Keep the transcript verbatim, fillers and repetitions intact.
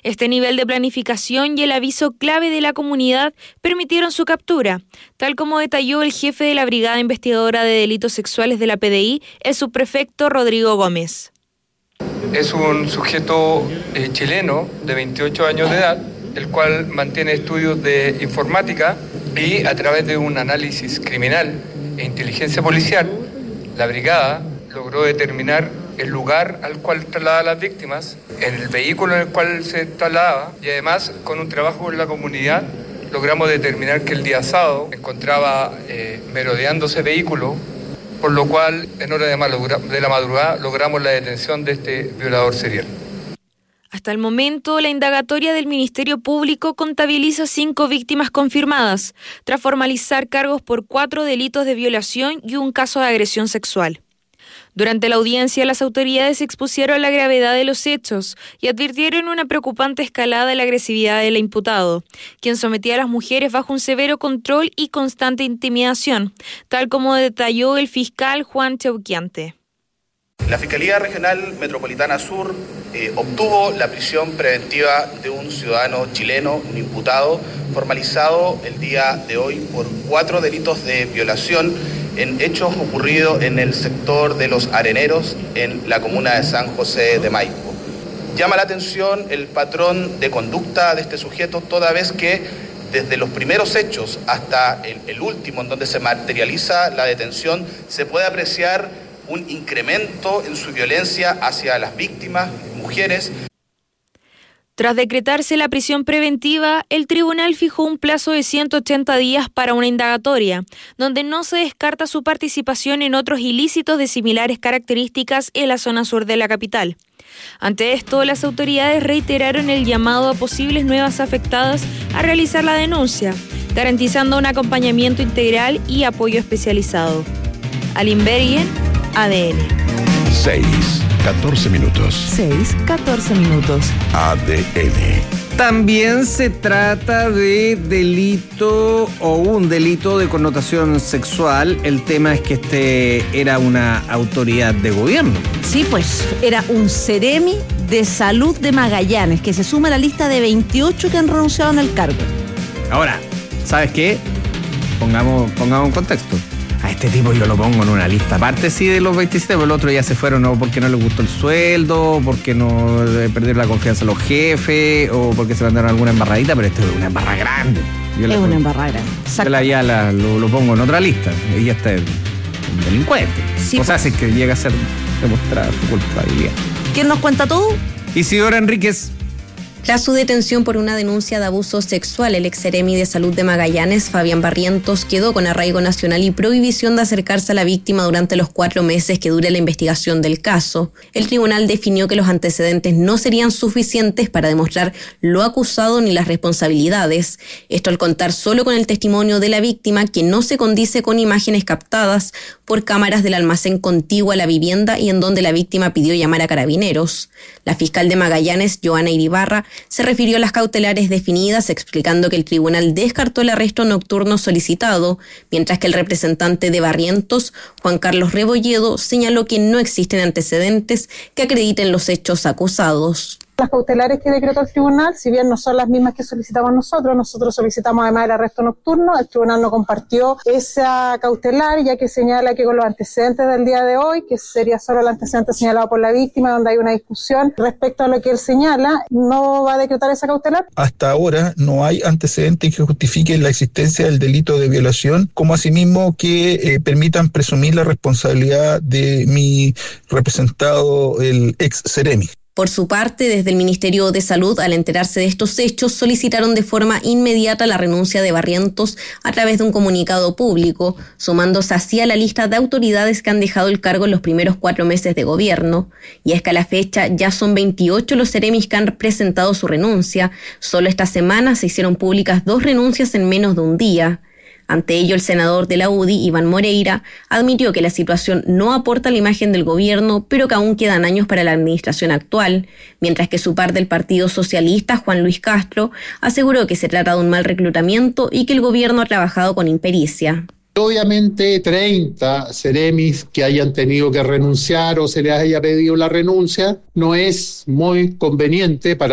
Este nivel de planificación y el aviso clave de la comunidad permitieron su captura, tal como detalló el jefe de la Brigada Investigadora de Delitos Sexuales de la P D I, el subprefecto Rodrigo Gómez. Es un sujeto eh, chileno de veintiocho años de edad, el cual mantiene estudios de informática y a través de un análisis criminal e inteligencia policial, la brigada logró determinar el lugar al cual trasladaba a las víctimas, el vehículo en el cual se trasladaba y además con un trabajo en la comunidad logramos determinar que el día sábado se encontraba eh, merodeando ese vehículo, por lo cual en hora de, de la madrugada logramos la detención de este violador serial. Hasta el momento, la indagatoria del Ministerio Público contabiliza cinco víctimas confirmadas, tras formalizar cargos por cuatro delitos de violación y un caso de agresión sexual. Durante la audiencia, las autoridades expusieron la gravedad de los hechos y advirtieron una preocupante escalada de la agresividad del imputado, quien sometía a las mujeres bajo un severo control y constante intimidación, tal como detalló el fiscal Juan Cheuquiante. La Fiscalía Regional Metropolitana Sur eh, obtuvo la prisión preventiva de un ciudadano chileno, un imputado, formalizado el día de hoy por cuatro delitos de violación en hechos ocurridos en el sector de Los Areneros, en la comuna de San José de Maipo. Llama la atención el patrón de conducta de este sujeto, toda vez que desde los primeros hechos hasta el, el último, en donde se materializa la detención, se puede apreciar un incremento en su violencia hacia las víctimas, mujeres. Tras decretarse la prisión preventiva, el tribunal fijó un plazo de ciento ochenta días para una indagatoria, donde no se descarta su participación en otros ilícitos de similares características en la zona sur de la capital. Ante esto, las autoridades reiteraron el llamado a posibles nuevas afectadas a realizar la denuncia, garantizando un acompañamiento integral y apoyo especializado. Alimbergen, A D N. seis, catorce minutos. seis, catorce minutos. A D N. También se trata de delito o un delito de connotación sexual. El tema es que este era una autoridad de gobierno. Sí, pues era un Ceremi de Salud de Magallanes, que se suma a la lista de veintiocho que han renunciado en el cargo. Ahora, ¿sabes qué? Pongamos, pongamos en contexto. A este tipo yo lo pongo en una lista aparte, sí, de los veintisiete, pero el otro ya se fueron, no porque no les gustó el sueldo, porque no eh, perdieron la confianza de los jefes, o porque se mandaron alguna embarradita, pero esto es una embarrada grande. Yo es la, una embarrada grande. Yo la, ya la, lo, lo pongo en otra lista, y ya está el, el delincuente. Sí, o sea, si es que llega a ser demostrada su culpabilidad. ¿Quién nos cuenta todo? Isidora Enríquez. Tras su detención por una denuncia de abuso sexual, el ex Ceremi de Salud de Magallanes, Fabián Barrientos, quedó con arraigo nacional y prohibición de acercarse a la víctima durante los cuatro meses que dure la investigación del caso. El tribunal definió que los antecedentes no serían suficientes para demostrar lo acusado ni las responsabilidades. Esto al contar solo con el testimonio de la víctima, que no se condice con imágenes captadas por cámaras del almacén contiguo a la vivienda y en donde la víctima pidió llamar a carabineros. La fiscal de Magallanes, Joana Iribarra, se refirió a las cautelares definidas, explicando que el tribunal descartó el arresto nocturno solicitado, mientras que el representante de Barrientos, Juan Carlos Rebolledo, señaló que no existen antecedentes que acrediten los hechos acusados. Las cautelares que decretó el tribunal, si bien no son las mismas que solicitamos nosotros, nosotros solicitamos además el arresto nocturno, el tribunal no compartió esa cautelar, ya que señala que con los antecedentes del día de hoy, que sería solo el antecedente señalado por la víctima, donde hay una discusión respecto a lo que él señala, no va a decretar esa cautelar. Hasta ahora no hay antecedentes que justifiquen la existencia del delito de violación, como asimismo que eh, permitan presumir la responsabilidad de mi representado, el ex Ceremi. Por su parte, desde el Ministerio de Salud, al enterarse de estos hechos, solicitaron de forma inmediata la renuncia de Barrientos a través de un comunicado público, sumándose así a la lista de autoridades que han dejado el cargo en los primeros cuatro meses de gobierno. Y es que a la fecha ya son veintiocho los Ceremis que han presentado su renuncia. Solo esta semana se hicieron públicas dos renuncias en menos de un día. Ante ello, el senador de la U D I, Iván Moreira, admitió que la situación no aporta la imagen del gobierno, pero que aún quedan años para la administración actual, mientras que su par del Partido Socialista, Juan Luis Castro, aseguró que se trata de un mal reclutamiento y que el gobierno ha trabajado con impericia. Obviamente treinta Ceremis que hayan tenido que renunciar o se les haya pedido la renuncia no es muy conveniente para